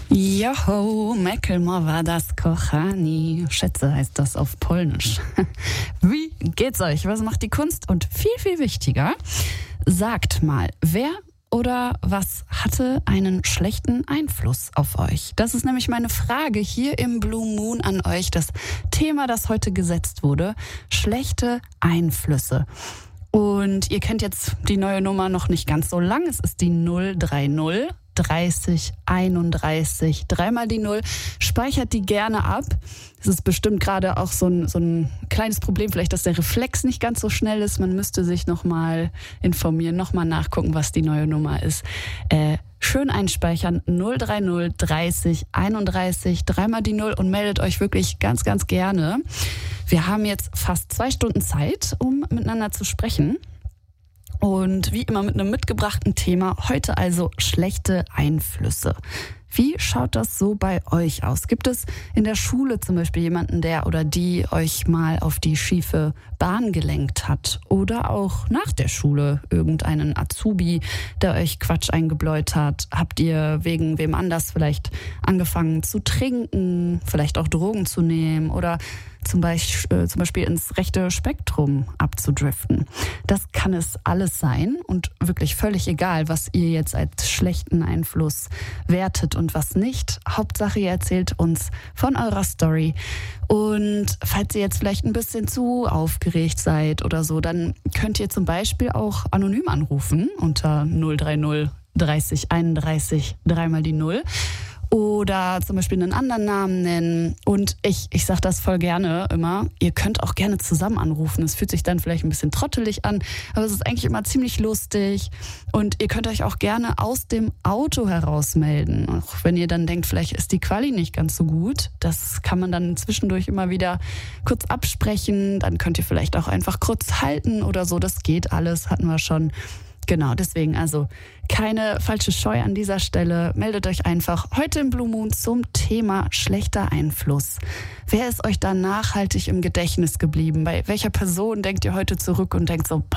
Joho, Macklemore das kochani. Schätze heißt das auf Polnisch. Wie geht's euch? Was macht die Kunst? Und viel, viel wichtiger, sagt mal, wer oder was hatte einen schlechten Einfluss auf euch? Das ist nämlich meine Frage hier im Blue Moon an euch. Das Thema, das heute gesetzt wurde, schlechte Einflüsse. Und ihr kennt jetzt die neue Nummer noch nicht ganz so lang. Es ist die 030 30 31, dreimal die 0. Speichert die gerne ab. Es ist bestimmt gerade auch so ein kleines Problem, vielleicht, dass der Reflex nicht ganz so schnell ist. Man müsste sich nochmal informieren, nochmal nachgucken, was die neue Nummer ist. Schön einspeichern, 030 30 31, dreimal die 0 und meldet euch wirklich ganz, ganz gerne. Wir haben jetzt fast 2 Stunden Zeit, um miteinander zu sprechen. Und wie immer mit einem mitgebrachten Thema, heute also schlechte Einflüsse. Wie schaut das so bei euch aus? Gibt es in der Schule zum Beispiel jemanden, der oder die euch mal auf die schiefe Bahn gelenkt hat? Oder auch nach der Schule irgendeinen Azubi, der euch Quatsch eingebläut hat? Habt ihr wegen wem anders vielleicht angefangen zu trinken, vielleicht auch Drogen zu nehmen oder zum Beispiel ins rechte Spektrum abzudriften? Das kann es alles sein und wirklich völlig egal, was ihr jetzt als schlechten Einfluss wertet und was nicht. Hauptsache, ihr erzählt uns von eurer Story. Und falls ihr jetzt vielleicht ein bisschen zu aufgeregt seid oder so, dann könnt ihr zum Beispiel auch anonym anrufen unter 030 30 31, dreimal die 0. Oder zum Beispiel einen anderen Namen nennen. Und ich sage das voll gerne immer, ihr könnt auch gerne zusammen anrufen. Es fühlt sich dann vielleicht ein bisschen trottelig an, aber es ist eigentlich immer ziemlich lustig. Und ihr könnt euch auch gerne aus dem Auto heraus melden. Auch wenn ihr dann denkt, vielleicht ist die Quali nicht ganz so gut. Das kann man dann zwischendurch immer wieder kurz absprechen. Dann könnt ihr vielleicht auch einfach kurz halten oder so. Das geht alles, hatten wir schon. Genau, deswegen also keine falsche Scheu an dieser Stelle. Meldet euch einfach heute im Blue Moon zum Thema schlechter Einfluss. Wer ist euch da nachhaltig im Gedächtnis geblieben? Bei welcher Person denkt ihr heute zurück und denkt so,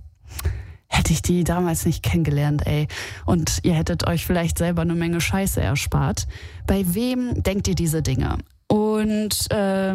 hätte ich die damals nicht kennengelernt, ey. Und ihr hättet euch vielleicht selber eine Menge Scheiße erspart. Bei wem denkt ihr diese Dinge? Und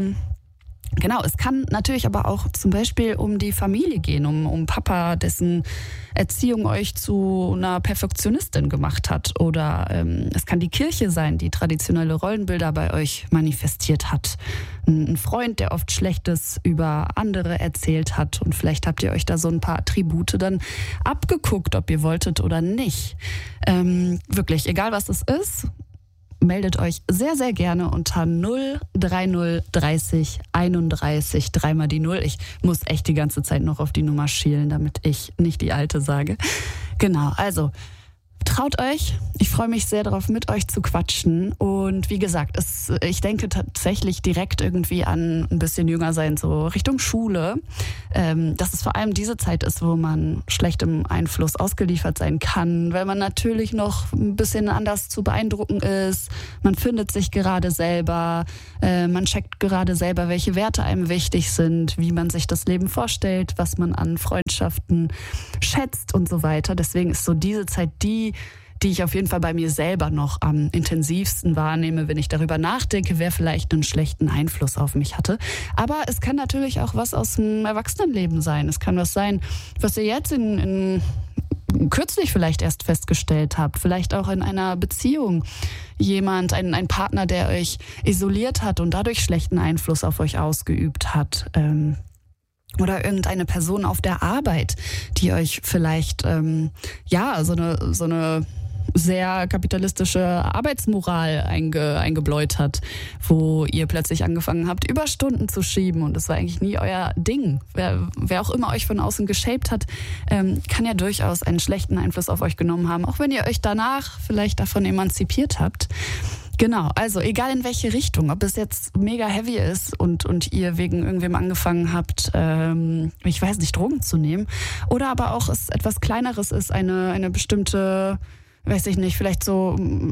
genau, es kann natürlich aber auch zum Beispiel um die Familie gehen, um Papa, dessen Erziehung euch zu einer Perfektionistin gemacht hat. Oder es kann die Kirche sein, die traditionelle Rollenbilder bei euch manifestiert hat. Ein Freund, der oft Schlechtes über andere erzählt hat. Und vielleicht habt ihr euch da so ein paar Attribute dann abgeguckt, ob ihr wolltet oder nicht. Wirklich, egal was es ist, meldet euch sehr, sehr gerne unter 030 30 31, dreimal die 0. Ich muss echt die ganze Zeit noch auf die Nummer schielen, damit ich nicht die alte sage. Genau, also traut euch. Ich freue mich sehr darauf, mit euch zu quatschen. Und wie gesagt, ich denke tatsächlich direkt irgendwie an ein bisschen jünger sein, so Richtung Schule. Dass es vor allem diese Zeit ist, wo man schlechtem Einfluss ausgeliefert sein kann, weil man natürlich noch ein bisschen anders zu beeindrucken ist. Man findet sich gerade selber. Man checkt gerade selber, welche Werte einem wichtig sind, wie man sich das Leben vorstellt, was man an Freundschaften schätzt und so weiter. Deswegen ist so diese Zeit die ich auf jeden Fall bei mir selber noch am intensivsten wahrnehme, wenn ich darüber nachdenke, wer vielleicht einen schlechten Einfluss auf mich hatte. Aber es kann natürlich auch was aus dem Erwachsenenleben sein. Es kann was sein, was ihr jetzt in kürzlich vielleicht erst festgestellt habt. Vielleicht auch in einer Beziehung. Ein Partner, der euch isoliert hat und dadurch schlechten Einfluss auf euch ausgeübt hat. Oder irgendeine Person auf der Arbeit, die euch vielleicht so eine sehr kapitalistische Arbeitsmoral eingebläut hat, wo ihr plötzlich angefangen habt, Überstunden zu schieben und das war eigentlich nie euer Ding. Wer auch immer euch von außen geshaped hat, kann ja durchaus einen schlechten Einfluss auf euch genommen haben, auch wenn ihr euch danach vielleicht davon emanzipiert habt. Genau, also egal in welche Richtung, ob es jetzt mega heavy ist und ihr wegen irgendwem angefangen habt, ich weiß nicht, Drogen zu nehmen, oder aber auch es etwas Kleineres ist, eine bestimmte, weiß ich nicht, vielleicht so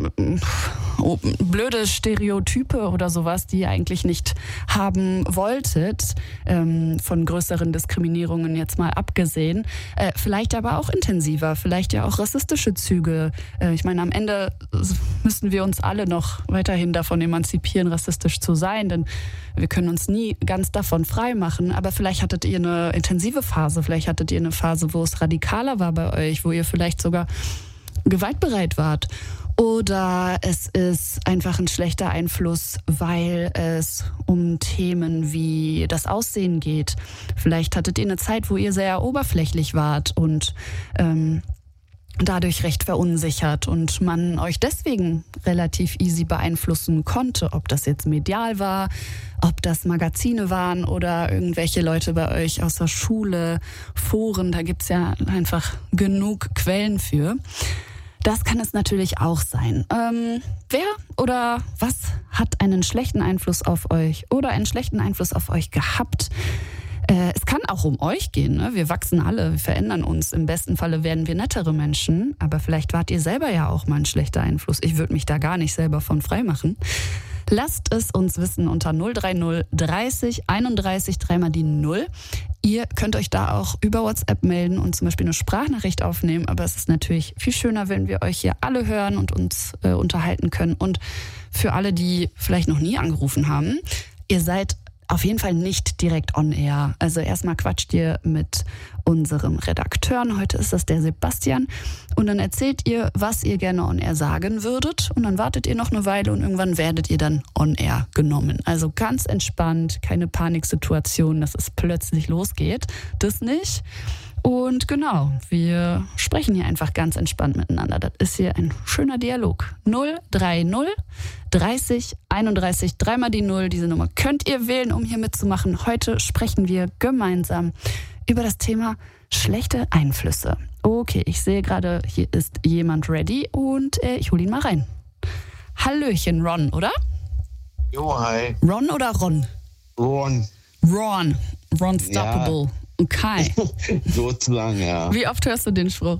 blöde Stereotype oder sowas, die ihr eigentlich nicht haben wolltet, von größeren Diskriminierungen jetzt mal abgesehen. Vielleicht aber auch intensiver, vielleicht ja auch rassistische Züge. Ich meine, am Ende müssen wir uns alle noch weiterhin davon emanzipieren, rassistisch zu sein, denn wir können uns nie ganz davon frei machen. Aber vielleicht hattet ihr eine intensive Phase, vielleicht hattet ihr eine Phase, wo es radikaler war bei euch, wo ihr vielleicht sogar gewaltbereit wart. Oder es ist einfach ein schlechter Einfluss, weil es um Themen wie das Aussehen geht. Vielleicht hattet ihr eine Zeit, wo ihr sehr oberflächlich wart und dadurch recht verunsichert und man euch deswegen relativ easy beeinflussen konnte, ob das jetzt medial war, ob das Magazine waren oder irgendwelche Leute bei euch aus der Schule, Foren, da gibt's ja einfach genug Quellen für. Das kann es natürlich auch sein. Wer oder was hat einen schlechten Einfluss auf euch oder einen schlechten Einfluss auf euch gehabt? Es kann auch um euch gehen, ne? Wir wachsen alle, wir verändern uns. Im besten Falle werden wir nettere Menschen, aber vielleicht wart ihr selber ja auch mal ein schlechter Einfluss. Ich würde mich da gar nicht selber von frei machen. Lasst es uns wissen unter 030 30 31 3 die 0. Ihr könnt euch da auch über WhatsApp melden und zum Beispiel eine Sprachnachricht aufnehmen. Aber es ist natürlich viel schöner, wenn wir euch hier alle hören und uns unterhalten können. Und für alle, die vielleicht noch nie angerufen haben, ihr seid auf jeden Fall nicht direkt on air. Also erstmal quatscht ihr mit unserem Redakteur. Heute ist das der Sebastian. Und dann erzählt ihr, was ihr gerne on air sagen würdet. Und dann wartet ihr noch eine Weile und irgendwann werdet ihr dann on air genommen. Also ganz entspannt, keine Paniksituation, dass es plötzlich losgeht. Das nicht. Und genau, wir sprechen hier einfach ganz entspannt miteinander. Das ist hier ein schöner Dialog. 030 30 31 3 die 0. Diese Nummer könnt ihr wählen, um hier mitzumachen. Heute sprechen wir gemeinsam über das Thema schlechte Einflüsse. Okay, ich sehe gerade, hier ist jemand ready und ich hole ihn mal rein. Hallöchen, Ron, oder? Jo, hi. Ron oder Ron? Ron. Ron Stoppable. Ja. Okay. Sozusagen, ja. Wie oft hörst du den Spruch?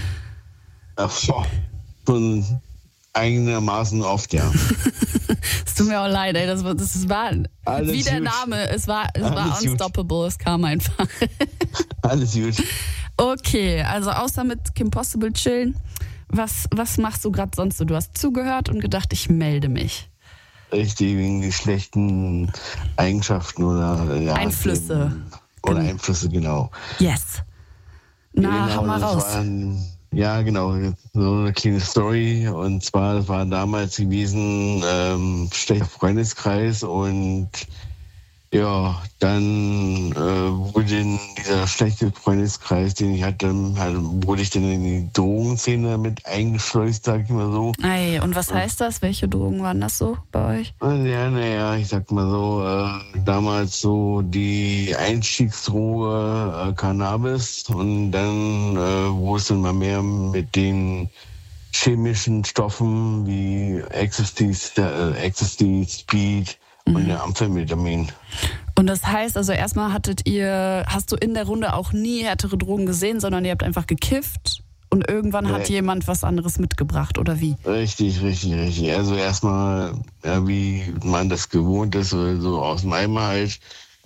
Schon einigermaßen oft, ja. Es tut mir auch leid, ey. Das war alles wie der gut. Name. Es war unstoppable. Gut. Es kam einfach. Alles gut. Okay, also außer mit Kim Possible chillen, was machst du gerade sonst so? Du hast zugehört und gedacht, ich melde mich. Richtig, wegen die schlechten Eigenschaften oder ja, Einflüsse. Einflüsse, genau. Yes. Na, genau, hau mal raus. Ja, genau, so eine kleine Story. Und zwar, das war damals gewesen, schlechter Freundeskreis und ja, dann wurde dieser schlechte Freundeskreis, den ich hatte, wurde ich dann in die Drogenszene mit eingeschleust, sag ich mal so. Ey, und was heißt das? Welche Drogen waren das so bei euch? Ja, naja, ich sag mal so, damals so die Einstiegsdroge Cannabis und dann wurde es dann mal mehr mit den chemischen Stoffen wie Ecstasy, Speed und der Amphetamin. Und das heißt, also erstmal hast du in der Runde auch nie härtere Drogen gesehen, sondern ihr habt einfach gekifft und irgendwann hat jemand was anderes mitgebracht, oder wie? Richtig. Also erstmal, ja, wie man das gewohnt ist, oder so aus dem Eimer halt.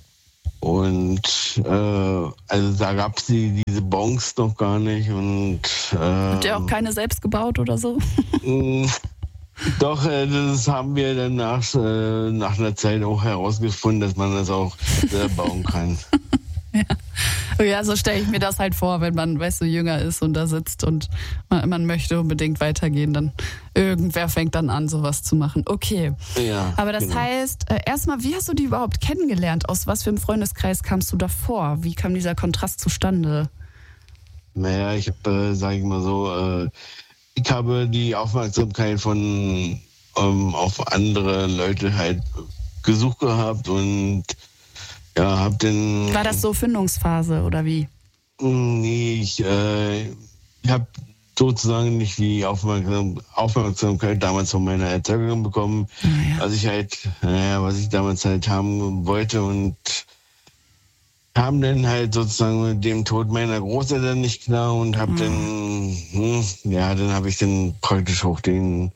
Und also da gab es diese Bongs noch gar nicht. Und habt ihr auch keine selbst gebaut oder so? Doch, das haben wir dann nach einer Zeit auch herausgefunden, dass man das auch selber bauen kann. Ja, so stelle ich mir das halt vor, wenn man, weißt du, jünger ist und da sitzt und man möchte unbedingt weitergehen, dann irgendwer fängt dann an, sowas zu machen. Okay. Ja, aber das heißt, erstmal, wie hast du die überhaupt kennengelernt? Aus was für einem Freundeskreis kamst du davor? Wie kam dieser Kontrast zustande? Naja, ich habe, sage ich mal so, ich habe die Aufmerksamkeit von auf andere Leute halt gesucht gehabt und ja, habe dann... War das so Findungsphase oder wie? Nee, ich habe sozusagen nicht die Aufmerksamkeit damals von meiner Erzeugung bekommen, was ich damals halt haben wollte und haben dann halt sozusagen mit dem Tod meiner Großeltern nicht klar und habe dann habe ich dann praktisch auch die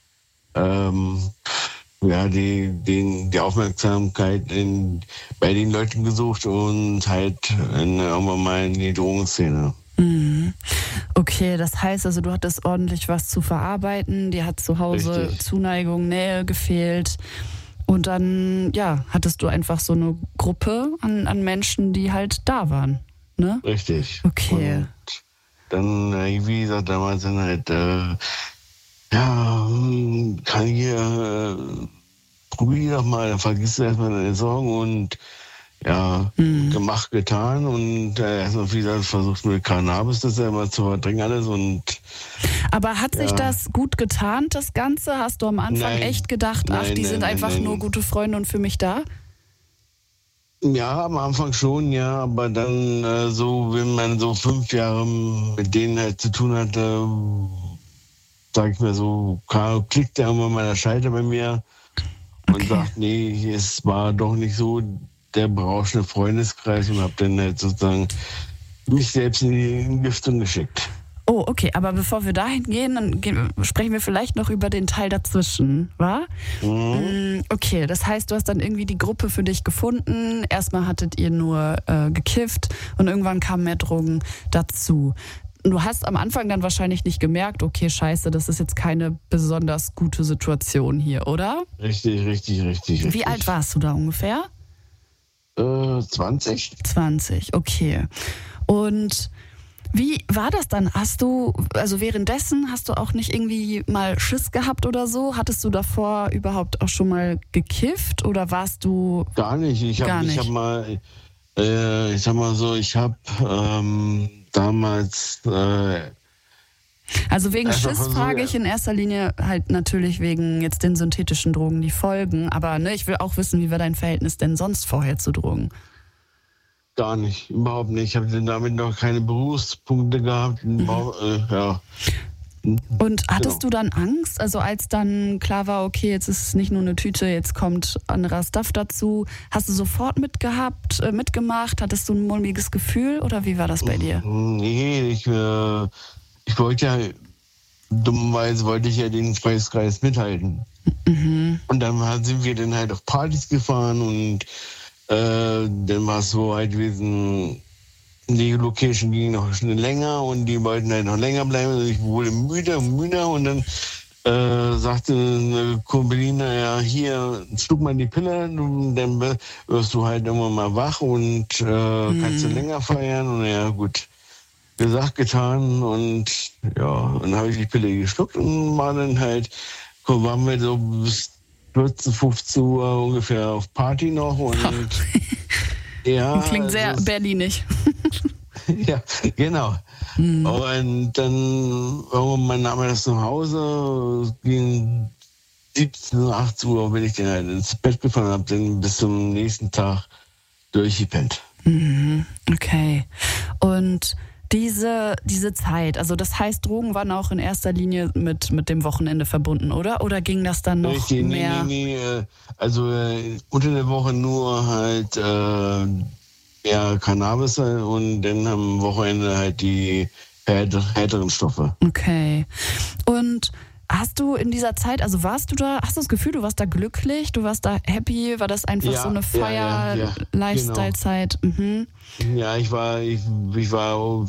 Aufmerksamkeit bei den Leuten gesucht und halt irgendwann mal in die Drogenszene. Mhm. Okay, das heißt also, du hattest ordentlich was zu verarbeiten, dir hat zu Hause Richtig. Zuneigung, Nähe gefehlt und dann, ja, hattest du einfach so eine Gruppe an Menschen, die halt da waren, ne? Richtig. Okay. Und dann, wie gesagt, damals dann halt, kann hier, probier doch mal, dann vergisst du erstmal deine Sorgen und gemacht, getan und erstmal wieder versucht mit Cannabis das ja immer zu verdrängen alles und Aber hat sich das gut getarnt, das Ganze? Hast du am Anfang Nein. echt gedacht, ach, die sind einfach nur gute Freunde und für mich da? Ja, am Anfang schon, ja, aber dann wenn man so 5 Jahre mit denen halt zu tun hatte, sag ich mir so, klickt der immer mal der Schalter bei mir und sagt, nee, es war doch nicht so der berauschende Freundeskreis und hab dann halt sozusagen mich selbst in die Entgiftung geschickt. Oh, okay, aber bevor wir dahin gehen, sprechen wir vielleicht noch über den Teil dazwischen, wa? Okay, das heißt, du hast dann irgendwie die Gruppe für dich gefunden. Erstmal hattet ihr nur gekifft und irgendwann kamen mehr Drogen dazu. Du hast am Anfang dann wahrscheinlich nicht gemerkt, okay, scheiße, das ist jetzt keine besonders gute Situation hier, oder? Richtig. Wie alt warst du da ungefähr? 20. 20, okay. Und wie war das dann? Währenddessen hast du auch nicht irgendwie mal Schiss gehabt oder so? Hattest du davor überhaupt auch schon mal gekifft oder warst du... Gar nicht. Ich habe damals... Also wegen Schiss frage ich in erster Linie halt natürlich wegen jetzt den synthetischen Drogen, die Folgen. Aber ne, ich will auch wissen, wie war dein Verhältnis denn sonst vorher zu Drogen? Gar nicht, überhaupt nicht. Ich habe damit noch keine Berührungspunkte gehabt. Und hattest du dann Angst? Also als dann klar war, okay, jetzt ist es nicht nur eine Tüte, jetzt kommt anderer Stuff dazu. Hast du sofort mitgemacht? Hattest du ein mulmiges Gefühl oder wie war das bei dir? Nee, ich wollte ich ja den Freundeskreis mithalten. Und dann sind wir dann halt auf Partys gefahren und dann war es so halt gewesen, die Location ging noch schnell länger und die wollten halt noch länger bleiben. Also ich wurde müder und dann sagte eine Kumpelina, ja hier, schluck mal die Pille, dann wirst du halt immer mal wach und kannst du länger feiern. Und ja gut, gesagt, getan und ja, dann habe ich die Pille geschluckt und waren wir so bis 14, 15 Uhr ungefähr auf Party noch und ja. Klingt sehr berlinig. Ja, genau. Und dann irgendwann nahm er das nach Hause, es ging 17, 18 Uhr bin ich dann halt ins Bett gefahren und habe dann bis zum nächsten Tag durchgepennt. Okay. Und diese Zeit, also das heißt, Drogen waren auch in erster Linie mit dem Wochenende verbunden, oder? Oder ging das dann noch mehr? Nee. Also unter der Woche nur halt Cannabis und dann am Wochenende halt die härteren Stoffe. Okay. Und hast du in dieser Zeit, also hast du das Gefühl, du warst da glücklich, du warst da happy? War das einfach so eine Feier-Lifestyle-Zeit? Genau. Ja, ich war